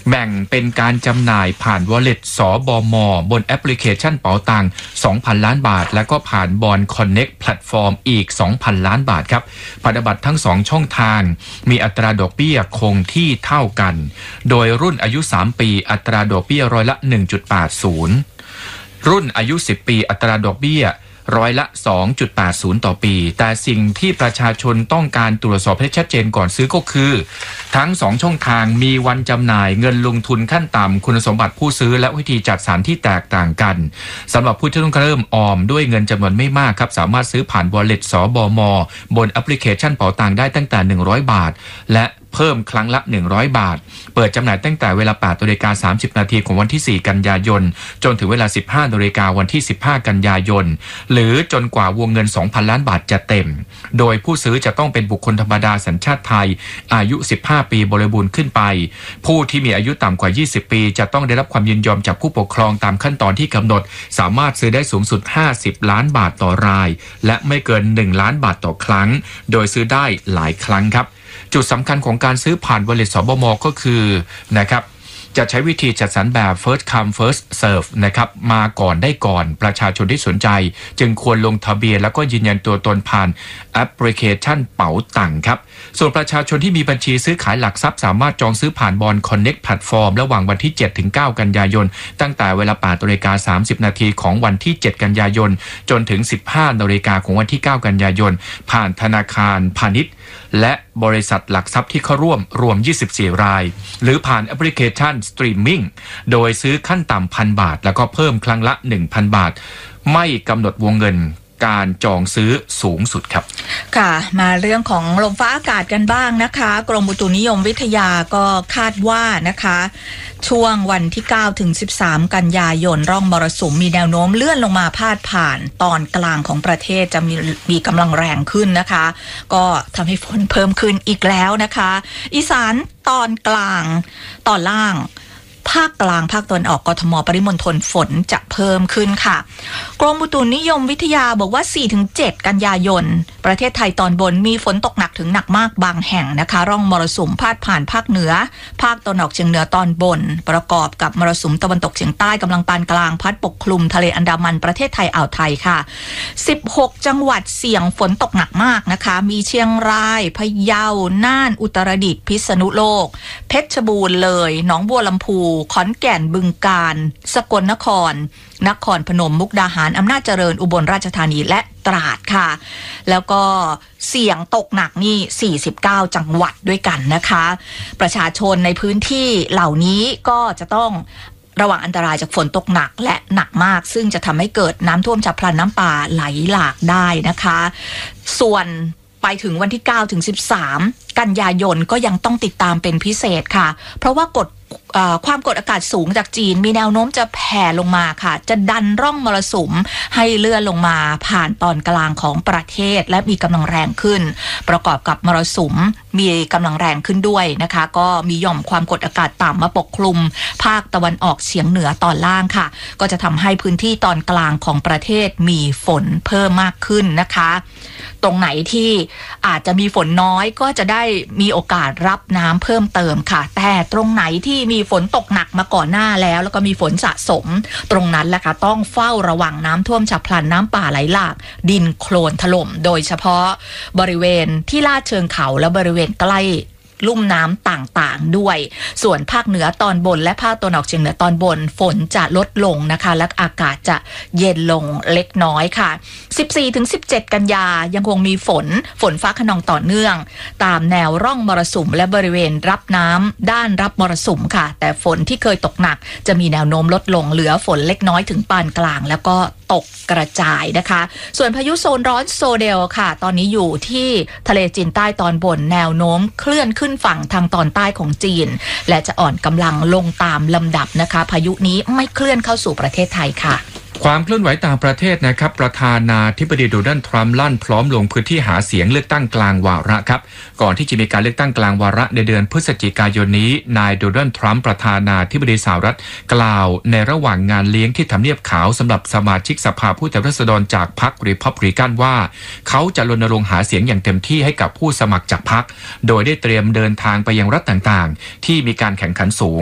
แบ่งเป็นการจำหน่ายผ่าน Wallet สบม.บนแอปพลิเคชันเป๋าตัง 2,000 ล้านบาทและก็ผ่านบอนด์คอนเน็กต์แพลตฟอร์มอีก 2,000 ล้านบาทครับพันธบัตรทั้ง2ช่องทางมีอัตราดอกเบี้ยคงที่เท่ากันโดยรุ่นอายุ3ปีอัตราดอกเบี้ยร้อยละ 1.80 รุ่นอายุ10ปีอัตราดอกเบี้ยร้อยละ 2.80 ต่อปีแต่สิ่งที่ประชาชนต้องการตรวจสอบให้ชัดเจนก่อนซื้อก็คือทั้ง2ช่องทางมีวันจำหน่ายเงินลงทุนขั้นต่ำคุณสมบัติผู้ซื้อและวิธีจัดสรรที่แตกต่างกันสำหรับผู้ที่ต้องเริ่มออมด้วยเงินจำนวนไม่มากครับสามารถซื้อผ่าน Wallet สบม.บนแอปพลิเคชันเป๋าตังได้ตั้งแต่100 บาทและเพิ่มครั้งละ100 บาทเปิดจำหน่ายตั้งแต่เวลา 8:30 น.ของวันที่ 4 กันยายนจนถึงเวลา 15 น.วันที่ 15 กันยายนหรือจนกว่าวงเงิน 2,000 ล้านบาทจะเต็มโดยผู้ซื้อจะต้องเป็นบุคคลธรรมดาสัญชาติไทยอายุ 15 ปีบริบูรณ์ขึ้นไปผู้ที่มีอายุต่ำกว่า 20 ปีจะต้องได้รับความยินยอมจากผู้ปกครองตามขั้นตอนที่กำหนดสามารถซื้อได้สูงสุด 50 ล้านบาทต่อรายและไม่เกิน 1 ล้านบาทต่อครั้งโดยซื้อได้หลายครั้งครับจุดสำคัญของการซื้อผ่าน Wallet สบม.ก็คือนะครับจะใช้วิธีจัดสรรแบบ first come first serve นะครับมาก่อนได้ก่อนประชาชนที่สนใจจึงควรลงทะเบียนแล้วก็ยืนยันตัวตนผ่านแอปพลิเคชันเป๋าตังครับส่วนประชาชนที่มีบัญชีซื้อขายหลักทรัพย์สามารถจองซื้อผ่านบอนด์คอนเน็กต์แพลตฟอร์มระหว่างวันที่ 7-9 กันยายนตั้งแต่เวลา 8:30 น.ของวันที่ 7 กันยายนจนถึง 15 น.ของวันที่ 9 กันยายนผ่านธนาคารพาณิชย์และบริษัทหลักทรัพย์ที่เข้าร่วมรวม24 รายหรือผ่านแอปพลิเคชันสตรีมมิ่งโดยซื้อขั้นต่ำ 1,000 บาทแล้วก็เพิ่มครั้งละ 1,000 บาทไม่กำหนดวงเงินการจองซื้อสูงสุดครับค่ะมาเรื่องของลมฟ้าอากาศกันบ้างนะคะกรมอุตุนิยมวิทยาก็คาดว่านะคะช่วงวันที่9ถึง13กันยายนร่องมรสุมมีแนวโน้มเลื่อนลงมาพาดผ่านตอนกลางของประเทศจะมีกำลังแรงขึ้นนะคะก็ทำให้ฝนเพิ่มขึ้นอีกแล้วนะคะอีสานตอนกลางตอนล่างภาคกลางภาคตะวันออกกทมปริมณฑลฝนจะเพิ่มขึ้นค่ะกรมอุตุนิยมวิทยาบอกว่า 4-7 กันยายนประเทศไทยตอนบนมีฝนตกหนักถึงหนักมากบางแห่งนะคะร่องมรสุมพาดผ่านภาคเหนือภาคตะวันออกเฉียงเหนือตอนบนประกอบกับมรสุมตะวันตกเฉียงใต้กำลังปานกลางพัดปกคลุมทะเลอันดามันประเทศไทยอ่าวไทยค่ะ16จังหวัดเสี่ยงฝนตกหนักมากนะคะมีเชียงรายพะเยาน่านอุตรดิตถ์พิษณุโลกเพชรบูรณ์เลยหนองบัวลำพูขอนแก่นบึงกาฬสกลนครนครพนมมุกดาหารอำนาจเจริญอุบลราชธานีและตราดค่ะแล้วก็เสี่ยงตกหนักนี่49จังหวัดด้วยกันนะคะประชาชนในพื้นที่เหล่านี้ก็จะต้องระวังอันตรายจากฝนตกหนักและหนักมากซึ่งจะทำให้เกิดน้ำท่วมฉับพลันน้ำป่าไหลหลากได้นะคะส่วนไปถึงวันที่9ถึง13กันยายนก็ยังต้องติดตามเป็นพิเศษค่ะเพราะว่าความกดอากาศสูงจากจีนมีแนวโน้มจะแผ่ลงมาค่ะจะดันร่องมรสุมให้เลื่อนลงมาผ่านตอนกลางของประเทศและมีกำลังแรงขึ้นประกอบกับมรสุมมีกำลังแรงขึ้นด้วยนะคะก็มีหย่อมความกดอากาศต่ำมาปกคลุมภาคตะวันออกเฉียงเหนือตอนล่างค่ะก็จะทำให้พื้นที่ตอนกลางของประเทศมีฝนเพิ่มมากขึ้นนะคะตรงไหนที่อาจจะมีฝนน้อยก็จะได้มีโอกาสรับน้ำเพิ่มเติมค่ะแต่ตรงไหนที่มีฝนตกหนักมาก่อนหน้าแล้วก็มีฝนสะสมตรงนั้นแหละค่ะต้องเฝ้าระวังน้ำท่วมฉับพลันน้ำป่าไหลหลากดินโคลนถล่มโดยเฉพาะบริเวณที่ลาดเชิงเขาและบริเวณใกล้ลุ่มน้ำต่างๆด้วยส่วนภาคเหนือตอนบนและภาคตะวันออกเฉียงเหนือตอนบนฝนจะลดลงนะคะและอากาศจะเย็นลงเล็กน้อยค่ะ 14-17 กันยายังคงมีฝนฟ้าคะนองต่อเนื่องตามแนวร่องมรสุมและบริเวณรับน้ำด้านรับมรสุมค่ะแต่ฝนที่เคยตกหนักจะมีแนวโน้มลดลงเหลือฝนเล็กน้อยถึงปานกลางแล้วก็ตกกระจายนะคะส่วนพายุโซนร้อนโซเดลค่ะตอนนี้อยู่ที่ทะเลจีนใต้ตอนบนแนวโน้มเคลื่อนขึ้นฝั่งทางตอนใต้ของจีนและจะอ่อนกำลังลงตามลำดับนะคะพายุนี้ไม่เคลื่อนเข้าสู่ประเทศไทยค่ะความเคลื่อนไหวต่างประเทศนะครับประธานาธิบดีโดนัลด์ทรัมป์ลั่นพร้อมลงพื้นที่หาเสียงเลือกตั้งกลางวาระครับก่อนที่จะมีการเลือกตั้งกลางวาระในเดือนพฤศจิกายนนี้นายโดนัลด์ทรัมป์ประธานาธิบดีสหรัฐกล่าวในระหว่างงานเลี้ยงที่ทำเนียบขาวสำหรับสมาชิกสภาผู้แทนราษฎรจากพรรครีพับลิกันว่าเขาจะรณรงค์หาเสียงอย่างเต็มที่ให้กับผู้สมัครจากพรรคโดยได้เตรียมเดินทางไปยังรัฐต่างๆที่มีการแข่งขันสูง